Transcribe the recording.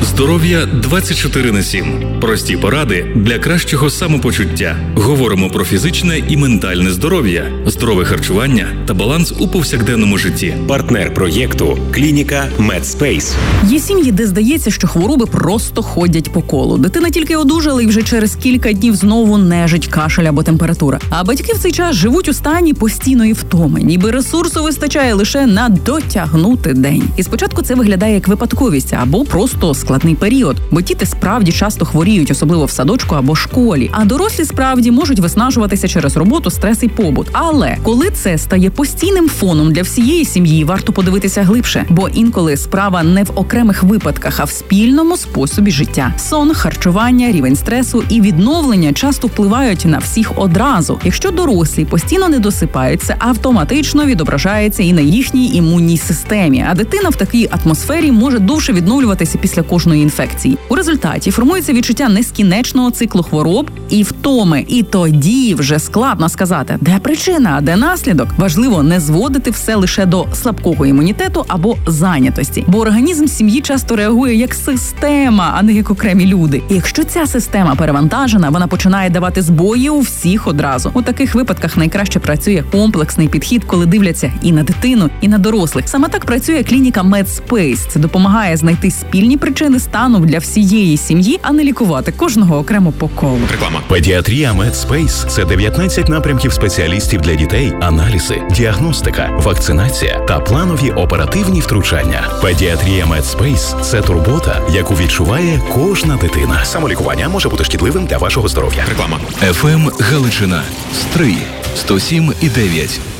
Здоров'я 24/7. Прості поради для кращого самопочуття. Говоримо про фізичне і ментальне здоров'я, здорове харчування та баланс у повсякденному житті. Партнер проєкту – клініка MedSpace. Є сім'ї, де здається, що хвороби просто ходять по колу. Дитина тільки одужала і вже через кілька днів знову нежить, кашель або температура. А батьки в цей час живуть у стані постійної втоми, ніби ресурсу вистачає лише на дотягнути день. І спочатку це виглядає як випадковість або просто складний період, бо діти справді часто хворіють, особливо в садочку або школі. А дорослі справді можуть виснажуватися через роботу, стрес і побут. Але коли це стає постійним фоном для всієї сім'ї, варто подивитися глибше, бо інколи справа не в окремих випадках, а в спільному способі життя. Сон, харчування, рівень стресу і відновлення часто впливають на всіх одразу. Якщо дорослі постійно не досипають, це автоматично відображається і на їхній імунній системі, а дитина в такій атмосфері може довше відновлюватися після кожної інфекції. У результаті формується відчуття нескінченного циклу хвороб і втоми. І тоді вже складно сказати, де причина, а де наслідок. Важливо не зводити все лише до слабкого імунітету або зайнятості, бо організм сім'ї часто реагує як система, а не як окремі люди. І якщо ця система перевантажена, вона починає давати збої у всіх одразу. У таких випадках найкраще працює комплексний підхід, коли дивляться і на дитину, і на дорослих. Саме так працює клініка MedSpace. Це допомагає знайти спільні причини стану для всієї сім'ї, а не лікувати кожного окремо по колу. Реклама. Педіатрія MedSpace – це 19 напрямків спеціалістів для дітей, аналізи, діагностика, вакцинація та планові оперативні втручання. Педіатрія MedSpace – це турбота, яку відчуває кожна дитина. Самолікування може бути шкідливим для вашого здоров'я. Реклама. ФМ Галичина. Стрий. 107,9.